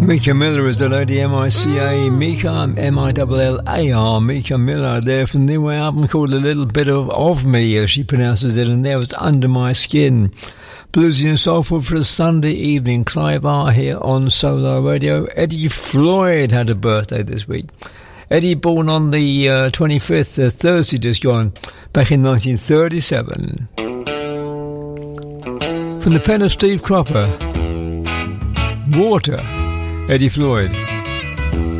Mika Miller is the lady, M-I-C-A, Mika, M-I-L-L-A-R, Mika Miller, there from the new album called A Little Bit of Me, as she pronounces it, and there was Under My Skin. Bluesy and soulful for a Sunday evening. Clive R here on Solar Radio. Eddie Floyd had a birthday this week. Eddie born on the 25th, Thursday just gone, back in 1937. From the pen of Steve Cropper, Water, Eddie Floyd.